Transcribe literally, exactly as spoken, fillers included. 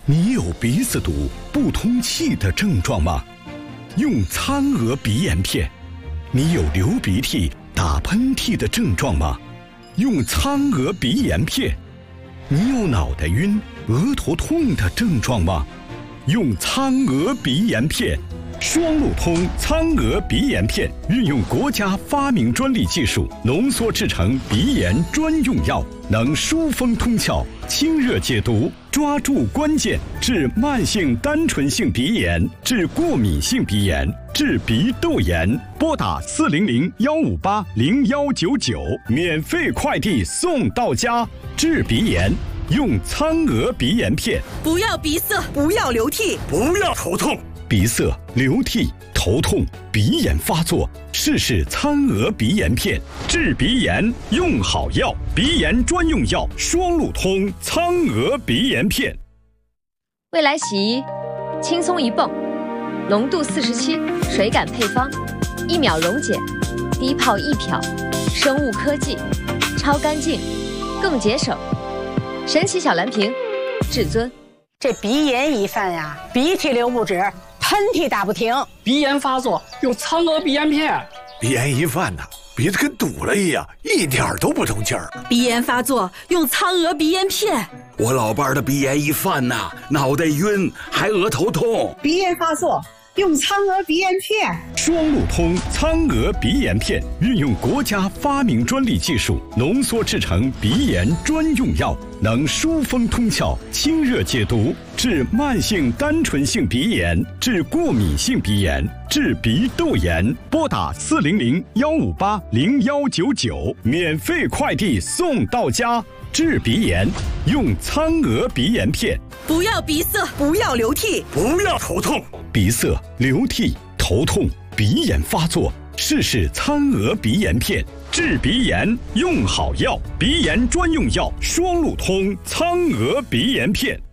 你有鼻子堵、不通气的症状吗？用苍娥鼻炎片。你有流鼻涕、打喷嚏的症状吗？用苍娥鼻炎片。你有脑袋晕、额头痛的症状吗？用苍娥鼻炎片。双路通苍娥鼻炎片运用国家发明专利技术浓缩制成鼻炎专用药，能疏风通窍、清热解毒，抓住关键，治慢性单纯性鼻炎，治过敏性鼻炎，治鼻窦炎。拨打四零零幺五八零幺九九，免费快递送到家。治鼻炎用苍娥鼻炎片。 不要鼻塞，不要流涕， 不要头痛。 鼻塞、流涕、头痛、鼻炎发作，试试苍娥鼻炎片，治鼻炎用好药，鼻炎专用药，双路通苍娥鼻炎片。 未来洗衣，轻松一泵，浓度四十七，水感配方，一秒溶解，低泡一漂，生物科技，超干净，更节省。神奇小蓝瓶，至尊。 这鼻炎一犯呀，鼻涕流不止，喷嚏打不停， 鼻炎发作用苍娥鼻炎片。 鼻炎一犯呐，鼻子跟堵了一样，一点都不通气儿。 鼻炎发作用苍娥鼻炎片。 我老伴儿的鼻炎一犯呐，脑袋晕，还额头痛。 鼻炎发作用苍娥鼻炎片。 双路通苍娥鼻炎片运用国家发明专利技术浓缩制成鼻炎专用药，能疏风通窍、清热解毒，治慢性单纯性鼻炎，治过敏性鼻炎，治鼻窦炎。拨打四零零幺五八零幺九九，免费快递送到家。治鼻炎用苍娥鼻炎片。 不要鼻塞，不要流涕， 不要头痛。 鼻塞、流涕、头痛、鼻炎发作，试试苍娥鼻炎片，治鼻炎用好药，鼻炎专用药，双路通苍娥鼻炎片。